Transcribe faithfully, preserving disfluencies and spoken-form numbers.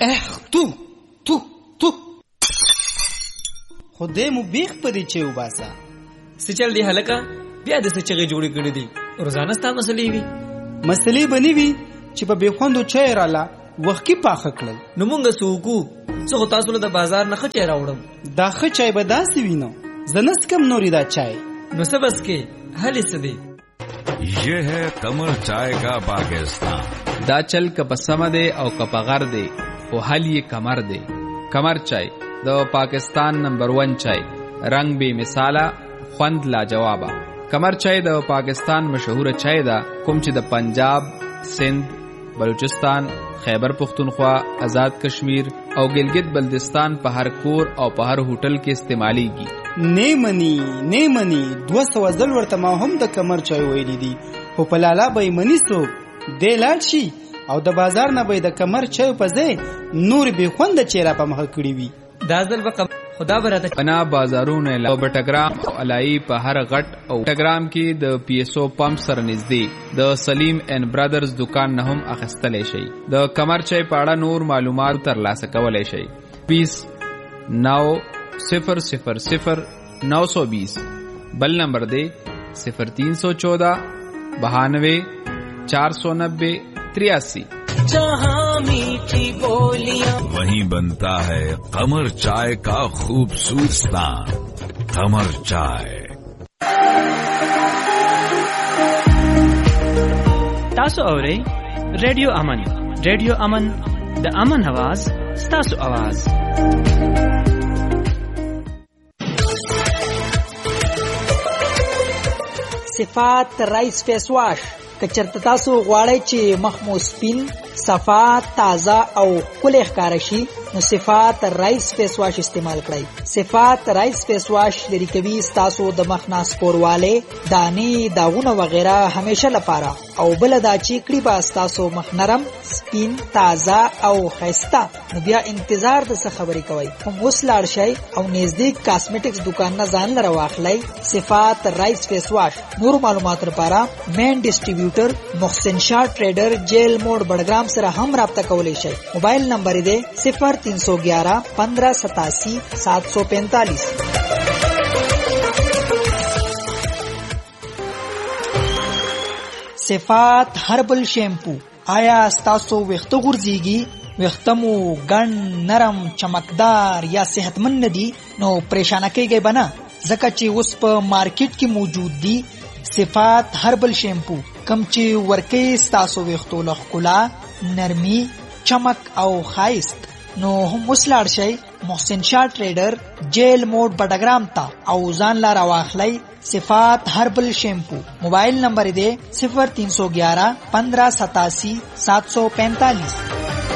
اخ تو تو تو خدای مو بیخ پدې چې وباسا سچل دی هلکا بیا د سچغه جوړې کړې دي روزانه ستا مسلې وي مسلې بنې وي چې په بخوندو چای رااله وخت کې پاخه کړل نو مونږ سوکو څو تاسو له بازار نه خچې راوړم دا خ چای به داسې وینو زنس کم نوري دا چای نو سبس کې حل سدي یہ ہے قمر چائے کا پاکستان دا چل که په سمه دی او که په غر دی خو حل یې کمر دی کمر چای د پاکستان نمبر ون چای رنگ بے مثاله خوند لاجوابه کمر چای د پاکستان مشهور چای ده کوم چې د پنجاب سندھ بلوچستان خیبر پختونخوا آزاد کشمیر او گلگت بلتستان په هر کور او په هر هوټل کې استعمالیږي نیمنی نیمنی دو سو ځل ورته ما هم د کمر چای ویلې دي خو په لالا به منی سو د لاړ شي او د بازار نه به د کمر چای په ځای نور به خوند چیرې په مخ کړی وي دا ځل به خدا براته انا بازارونه لا بټګرام او علای په هر غټ او ټګرام کې د پی ایس او پمپ سره نږدې د سلیم اینڈ برادرز دکان نه هم اخیستلای شي د کمر چای په اړه نور معلومات ترلاسه کولای شي بیس نو صفر صفر صفر نو سو بیس بل نمبر دے صفر تین سو چودہ بہانوے چار سو نبے تریاسی جہاں میٹھی بولیاں وہیں بنتا ہے قمر چائے کا خوبصورت قمر چائے تاسو اورئ ریڈیو امن ریڈیو امن د امن आवाज ستاسو आवाज صفات رایس فیس واش کچرته تاسو غواړئ چې مخ مو سپین صفا تازه او ښکلی ښکاره شي نو صفات رایس فیس واش استعمال کړئ صفات رایس فیس واش لري کوي ستاسو د مخ نه سپورواله دانې داغونه وغیره همیشه لپاره او بل دا چې کړي با ستاسو مخ نرم سپین تازه او ښایسته نو بیا انتظار د څه خبرې کوئ هم اوس لاړ شئ او نزدیک کاسمیټکس دکان نه ځان لره واخلئ صفات رایس فیس واش نور معلومات لپاره مین ډسټریبیوټر محسن شاه ټریډر جیل موډ بډګرام سره هم رابطه کولی شئ موبایل نمبر دی صفر تین سو گیارہ پندرہ ستاسی سات سو پینتالیس صفات هربل شیمپو آیا ستاسو ویښته غورځېږي ویښته مو ګڼ نرم چمکدار یا صحتمند نه دي نو پریشانه کیږئ به نه ځکه چې اوس په مارکیټ کې موجود دي صفات هربل شیمپو کم چې ورکوي ستاسو ویښتو له ښکلا نرمي چمک او ښایست نو هم اوس لاړ شئ محسن شاه ټریډر جیل موډ بډګرام ته او ځان لا راواخلئ صفات هربل شیمپو موبایل نمبر دی صفر تین سو گیارہ پندرہ ستاسی سات سو پینتالیس